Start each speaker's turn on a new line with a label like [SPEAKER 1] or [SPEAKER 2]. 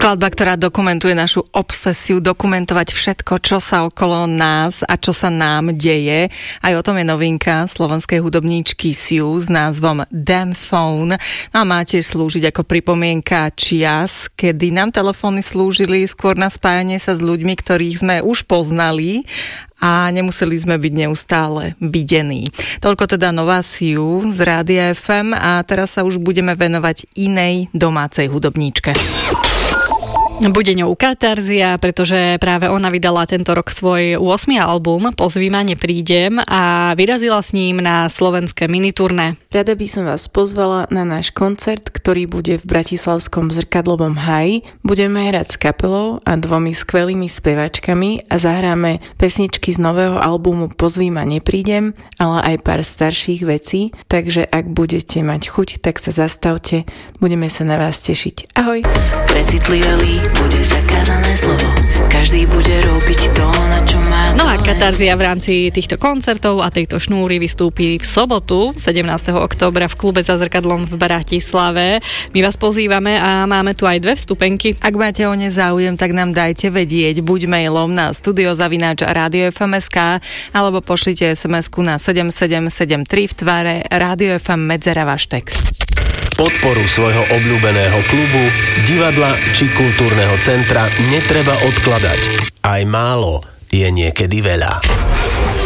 [SPEAKER 1] Skladba, ktorá dokumentuje našu obsesiu dokumentovať všetko, čo sa okolo nás a čo sa nám deje. Aj o tom je novinka slovenskej hudobníčky Siu s názvom Damn Phone. No a má tiež slúžiť ako pripomienka čias, kedy nám telefóny slúžili skôr na spájanie sa s ľuďmi, ktorých sme už poznali a nemuseli sme byť neustále videní. Toľko teda nová Siu z Rádia FM a teraz sa už budeme venovať inej domácej hudobníčke.
[SPEAKER 2] Bude ňou Katarzia, pretože práve ona vydala tento rok svoj 8. album Pozví ma, neprídem a vyrazila s ním na slovenské miniturné.
[SPEAKER 3] Rada by som vás pozvala na náš koncert, ktorý bude v bratislavskom Zrkadlovom háji. Budeme hrať s kapelou a 2 skvelými spevačkami a zahráme pesničky z nového albumu Pozví ma, neprídem, ale aj pár starších vecí, takže ak budete mať chuť, tak sa zastavte, budeme sa na vás tešiť. Ahoj!
[SPEAKER 4] Precitliveli bude zakázané slovo. Každý bude robiť to, na čo má.
[SPEAKER 2] No a Katarzia v rámci týchto koncertov a tejto šnúry vystúpi v sobotu 17. októbra v klube Za zrkadlom v Bratislave. My vás pozývame a máme tu aj 2 vstupenky.
[SPEAKER 1] Ak máte o ne záujem, tak nám dajte vedieť buď mailom na studio@radiofm.sk alebo pošlite SMS-ku na 7773 v tvare Radio FM medzera váš text.
[SPEAKER 5] Podporu svojho obľúbeného klubu, divadla či kultúrneho centra netreba odkladať. Aj málo je niekedy veľa.